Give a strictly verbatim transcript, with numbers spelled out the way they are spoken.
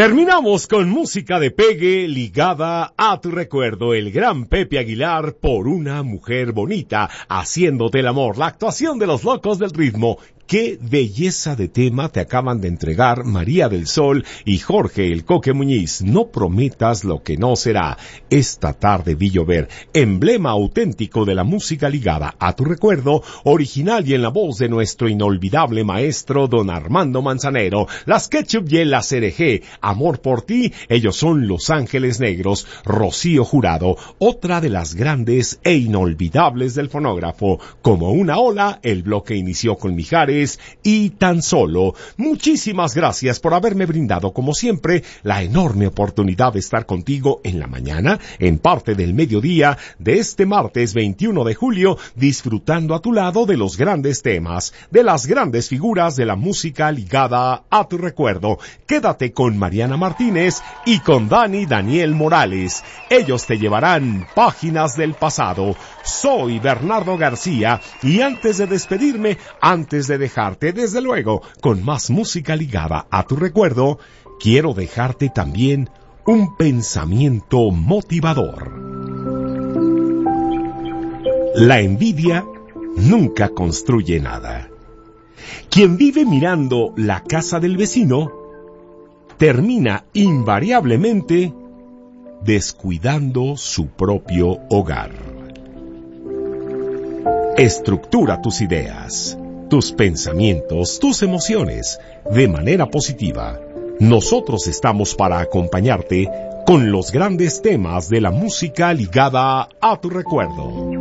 Terminamos con música de pegue ligada a tu recuerdo, el gran Pepe Aguilar, Por una mujer bonita, haciéndote el amor, la actuación de los Locos del Ritmo. Qué belleza de tema te acaban de entregar María del Sol y Jorge el Coque Muñiz. No prometas lo que no será. Esta tarde vi llover, emblema auténtico de la música ligada a tu recuerdo, original y en la voz de nuestro inolvidable maestro don Armando Manzanero. Las Ketchup y el Acerejé, Amor por ti, ellos son Los Ángeles Negros, Rocío Jurado, otra de las grandes e inolvidables del fonógrafo. Como una ola, el bloque inició con Mijares y Tan Solo. Muchísimas gracias por haberme brindado, como siempre, la enorme oportunidad de estar contigo en la mañana, en parte del mediodía de este martes veintiuno de julio, disfrutando a tu lado de los grandes temas, de las grandes figuras de la música ligada a tu recuerdo. Quédate con Mariana Martínez y con Dani Daniel Morales. Ellos te llevarán páginas del pasado. Soy Bernardo García y antes de despedirme, antes de dejarte desde luego con más música ligada a tu recuerdo, quiero dejarte también un pensamiento motivador. La envidia nunca construye nada. Quien vive mirando la casa del vecino termina invariablemente descuidando su propio hogar. Estructura tus ideas, tus pensamientos, tus emociones de manera positiva. Nosotros estamos para acompañarte con los grandes temas de la música ligada a tu recuerdo.